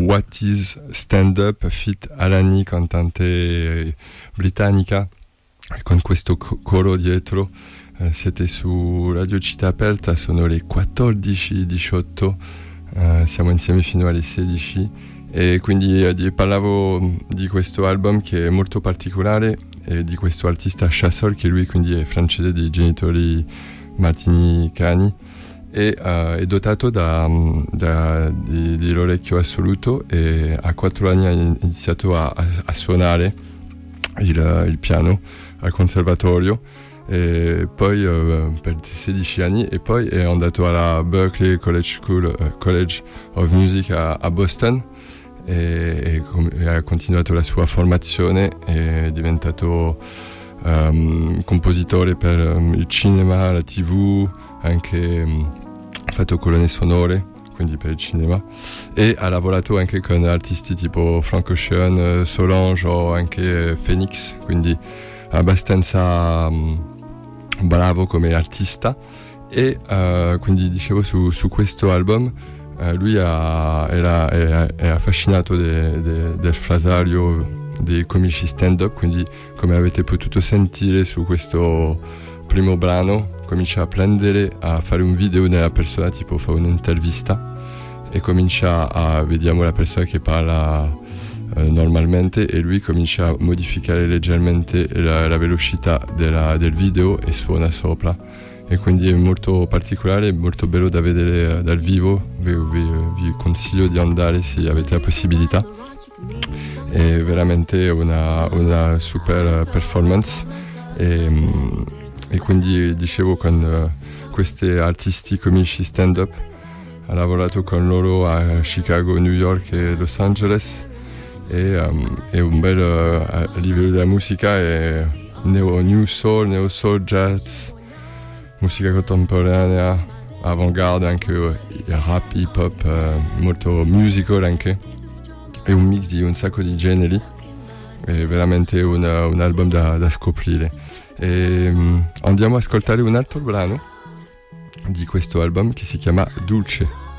What is Stand Up feat. Alani, cantante britannica, con questo coro dietro. Siete su Radio Città Aperta, sono le 14:18, siamo insieme fino alle 16 e quindi parlavo di questo album che è molto particolare e di questo artista Chassol, che lui quindi è francese di genitori martinicani e è dotato dell'orecchio assoluto e a 4 anni ha iniziato a suonare il piano al conservatorio. E poi per 16 anni e poi è andato alla Berklee College of Music a Boston e ha continuato la sua formazione, è diventato compositore per il cinema, la TV, anche ha fatto colonne sonore, quindi per il cinema, e ha lavorato anche con artisti tipo Frank Ocean, Solange o anche Phoenix, quindi abbastanza bravo come artista. E quindi dicevo su questo album lui è affascinato del frasario dei comici stand-up, quindi come avete potuto sentire su questo primo brano comincia a fare un video della persona, tipo fa un'intervista e vediamo la persona che parla normalmente e lui comincia a modificare leggermente la velocità del video e suona sopra, e quindi è molto particolare, molto bello da vedere dal vivo. Vi consiglio di andare se avete la possibilità, è veramente una super performance e quindi dicevo con questi artisti comici stand up ha lavorato con loro a Chicago, New York e Los Angeles. È un bel a livello della musica, è new soul, jazz, musica contemporanea, avant-garde, anche rap, hip hop, molto musical anche, è un mix di un sacco di generi, è veramente un album da scoprire. E andiamo ad ascoltare un altro brano di questo album che si chiama Dulce.